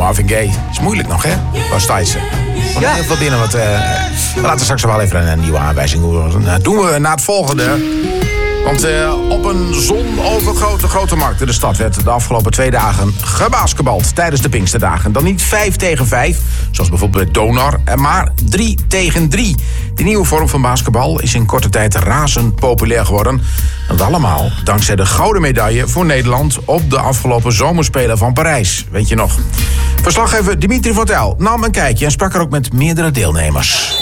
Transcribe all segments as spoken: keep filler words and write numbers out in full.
Marvin Gaye. Is moeilijk nog, hè? Was Tyson. Ja. Heel veel binnen wat... Uh, we laten straks wel even een nieuwe aanwijzing doen. Dat doen we na het volgende. Want uh, op een zonovergrote grote markt in de stad werd de afgelopen twee dagen gebasketbald tijdens de Pinksterdagen. Dan niet vijf tegen vijf, zoals bijvoorbeeld bij Donor, maar drie tegen drie. Die nieuwe vorm van basketbal is in korte tijd razend populair geworden. Dat allemaal dankzij de gouden medaille voor Nederland op de afgelopen zomerspelen van Parijs. Weet je nog? Verslaggever Dimitri van Tel nam een kijkje en sprak er ook met meerdere deelnemers.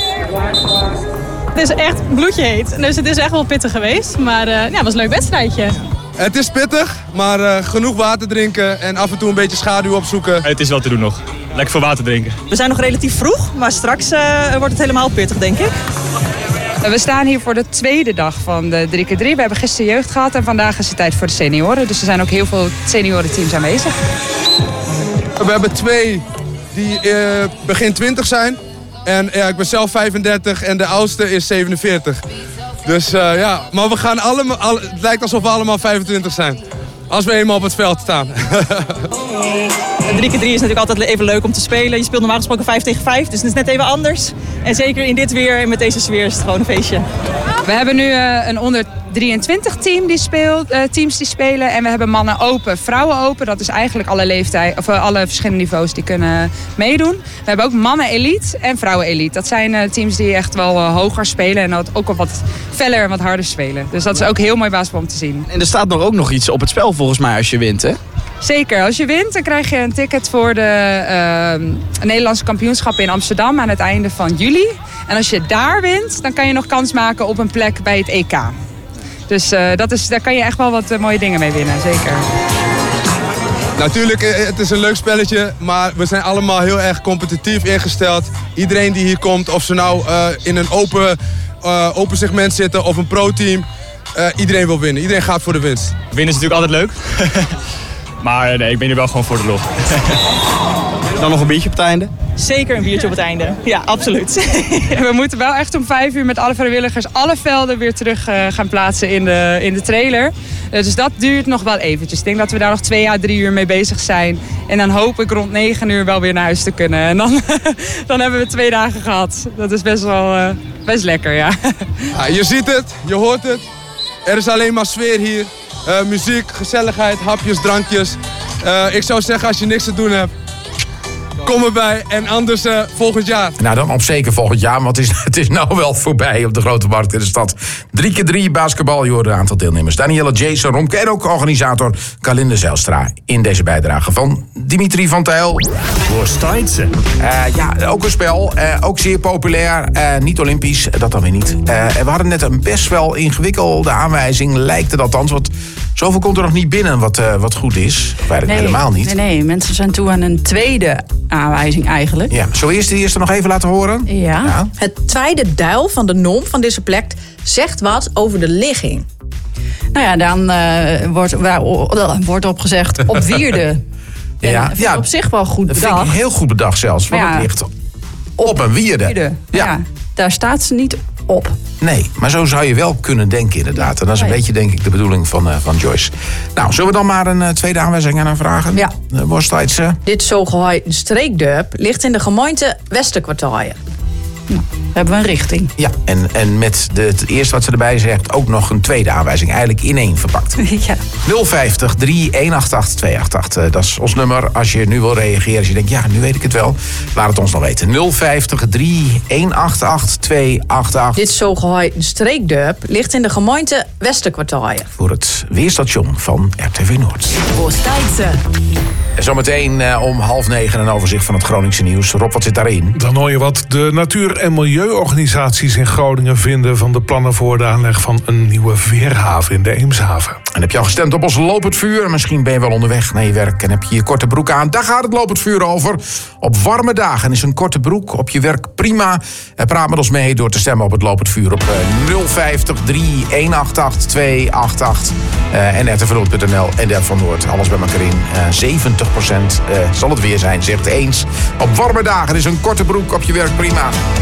Het is echt bloedje heet, dus het is echt wel pittig geweest. Maar uh, ja, het was een leuk wedstrijdje. Het is pittig, maar uh, genoeg water drinken en af en toe een beetje schaduw opzoeken. Het is wel te doen nog. Lekker veel water drinken. We zijn nog relatief vroeg, maar straks uh, wordt het helemaal pittig, denk ik. We staan hier voor de tweede dag van de drie keer drie. We hebben gisteren jeugd gehad en vandaag is het tijd voor de senioren. Dus er zijn ook heel veel seniorenteams aanwezig. We hebben twee die uh, begin twintig zijn. En ja, ik ben zelf vijfendertig en de oudste is zevenenveertig. Dus uh, ja, maar we gaan allemaal, al, het lijkt alsof we allemaal vijfentwintig zijn. Als we eenmaal op het veld staan. drie keer drie is natuurlijk altijd even leuk om te spelen. Je speelt normaal gesproken vijf tegen vijf, dus het is net even anders. En zeker in dit weer en met deze sfeer is het gewoon een feestje. We hebben nu uh, een onder drieëntwintig team die speelt, uh, teams die spelen. En we hebben mannen open, vrouwen open. Dat is eigenlijk alle leeftijd, of uh, alle verschillende niveaus die kunnen meedoen. We hebben ook mannen elite en vrouwen elite. Dat zijn uh, teams die echt wel uh, hoger spelen en ook al wat feller en wat harder spelen. Dus dat is ook heel mooi basketbal om te zien. En er staat nog ook nog iets op het spel volgens mij als je wint, hè? Zeker. Als je wint, dan krijg je een ticket voor de uh, Nederlandse kampioenschappen in Amsterdam aan het einde van juli. En als je daar wint, dan kan je nog kans maken op een plek bij het E K. Dus uh, dat is, daar kan je echt wel wat uh, mooie dingen mee winnen, zeker. Natuurlijk, het is een leuk spelletje, maar we zijn allemaal heel erg competitief ingesteld. Iedereen die hier komt, of ze nou uh, in een open, uh, open segment zitten of een pro-team, uh, iedereen wil winnen. Iedereen gaat voor de winst. Winnen is natuurlijk altijd leuk. Maar nee, ik ben hier wel gewoon voor de lol. Dan nog een biertje op het einde? Zeker een biertje op het einde. Ja, absoluut. We moeten wel echt om vijf uur met alle vrijwilligers alle velden weer terug uh, gaan plaatsen in de, in de trailer. Uh, dus dat duurt nog wel eventjes. Ik denk dat we daar nog twee à drie uur mee bezig zijn. En dan hoop ik rond negen uur wel weer naar huis te kunnen. En dan, dan hebben we twee dagen gehad. Dat is best wel uh, best lekker, ja. Ja. Je ziet het, je hoort het. Er is alleen maar sfeer hier. Uh, muziek, gezelligheid, hapjes, drankjes. Uh, ik zou zeggen, als je niks te doen hebt, kom erbij en anders uh, volgend jaar. Nou, dan op zeker volgend jaar, want het is, het is nou wel voorbij op de grote markt in de stad. drie keer drie basketbal, je hoort een aantal deelnemers. Danielle, Jason, Romke en ook organisator Kalinde Zijlstra in deze bijdrage van Dimitri van Tijl. Voor Steitse. Uh, ja, ook een spel, uh, ook zeer populair, uh, niet olympisch, dat dan weer niet. Uh, we hadden net een best wel ingewikkelde aanwijzing, lijkt het althans, want zoveel komt er nog niet binnen wat, uh, wat goed is. Of eigenlijk nee, helemaal niet. Nee, nee, mensen zijn toe aan een tweede aanwijzing eigenlijk. Ja, zullen we eerst de eerste nog even laten horen? Ja. ja. Het tweede deel van de norm van deze plek zegt wat over de ligging. Nou ja, dan uh, wordt, uh, wordt op gezegd op wierde. Ja, en ja, op zich wel goed bedacht. Dat vind ik heel goed bedacht zelfs, want ja, het ligt op een wierde. wierde. Ja. ja, daar staat ze niet op. Nee, maar zo zou je wel kunnen denken inderdaad. En dat is een nee. beetje denk ik de bedoeling van, uh, van Joyce. Nou, zullen we dan maar een uh, tweede aanwijzing aan haar vragen? Ja. Uh, Worstijds, uh... Dit zogeheten streekdorp ligt in de gemeente Westerkwartier. Nou, we hebben een richting. Ja, en, en met de, het eerste wat ze erbij zegt ook nog een tweede aanwijzing. Eigenlijk in één verpakt. Ja. nul vijftig drie een acht acht twee acht acht. Uh, dat is ons nummer als je nu wil reageren. Als je denkt, ja, nu weet ik het wel. Laat het ons nog weten. nul vijftig drie een acht acht twee acht acht. Dit zogeheten streekdorp ligt in de gemeente Westerkwartier. Voor het weerstation van R T V Noord. Voor Steitse. Zometeen uh, om half negen een overzicht van het Groningse nieuws. Rob, wat zit daarin? Dan hoor je wat de natuur- en milieuorganisaties in Groningen vinden van de plannen voor de aanleg van een nieuwe veerhaven in de Eemshaven. En heb je al gestemd op ons Lopend Vuur? Misschien ben je wel onderweg naar je werk en heb je je korte broek aan. Daar gaat het Lopend Vuur over. Op warme dagen is een korte broek op je werk prima. Praat met ons mee door te stemmen op het Lopend Vuur op uh, nul vijftig drie een acht acht twee acht acht. Uh, en r t v noord punt n l en der van Noord. Alles bij elkaar in. Uh, zeventig procent uh, zal het weer zijn, zegt eens. Op warme dagen is een korte broek op je werk prima.